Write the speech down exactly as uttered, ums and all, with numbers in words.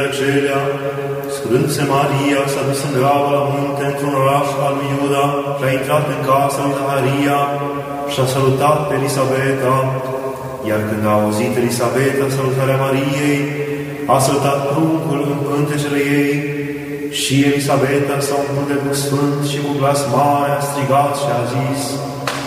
acelea, scrându-se Maria, s-a dus în grabă la munte, într-un oraș al lui Iuda, și a intrat în casa lui Zaharia și a salutat pe Elisabeta. Iar când a auzit Elisabeta salutarea Mariei, a salutat pruncul în pântecele ei și Elisabeta s-a umplut de Duh Sfânt și cu glas mare a strigat și a zis: